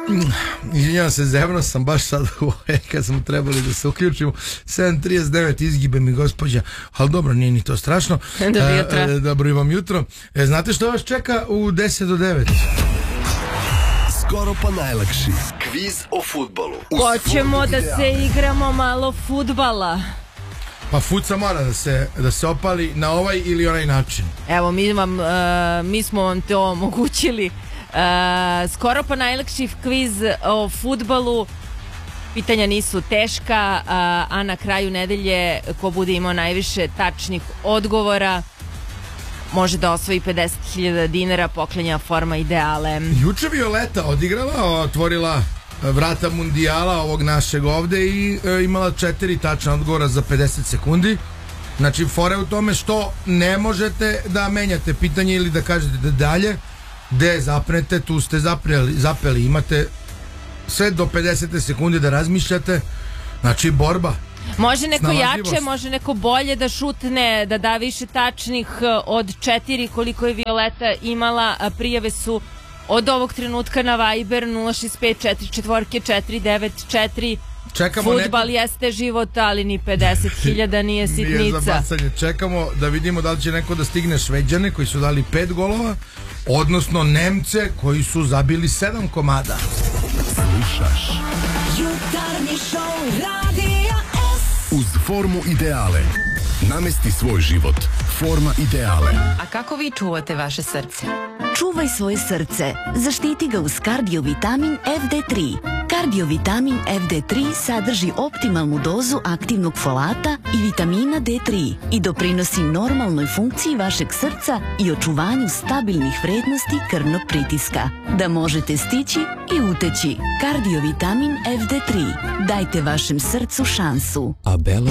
Izvinjavam se, zevno sam baš sad kad smo trebali da se uključimo. 7:39, izgibe mi gospođa, ali dobro, nije ni to strašno. Dobro vam jutro. Znate što vas čeka u 10 do 9? Skoro pa najlakši kviz o fudbalu. Hoćemo da se igramo malo fudbala. Pa fuca mora da se opali na ovaj ili onaj način. Evo, mi smo vam to omogućili. Skoro pa najlakši kviz o fudbalu. Pitanja nisu teška, a na kraju nedelje ko bude imao najviše tačnih odgovora može da osvoji 50.000 dinara, poklenja Forma Ideale. Juče Violeta odigrala, otvorila vrata mundijala ovog našeg ovde i imala 4 tačna odgovora za 50 sekundi. Znači, fora je u tome što ne možete da menjate pitanje ili da kažete da dalje. Gde zapnete, tu ste zapeli. Imate sve do 50 sekundi da razmišljate. Znači, borba. Može neko jače, može neko bolje da šutne, da da više tačnih od 4 koliko je Violeta imala. Prijave su od ovog trenutka na Viber 065 44 494. Fudbal jeste život, ali ni 50.000 nije sitnica. Nije za bacanje. Čekamo da vidimo da li će neko da stigne Šveđane koji su dali 5 golova, odnosno Nemce koji su zabili 7 komada. Slušaš Jutarnji šou Radio S. Uz Formu Ideale namesti svoj život. Forma Ideale. A kako vi čuvate vaše srce? Čuvaj svoje srce. Zaštiti ga uz kardiovitamin FD3. Kardiovitamin FD3 sadrži optimalnu dozu aktivnog folata i vitamina D3 i doprinosi normalnoj funkciji vašeg srca i očuvanju stabilnih vrednosti krvnog pritiska. Da možete stići i uteći. Kardiovitamin FD3. Dajte vašem srcu šansu.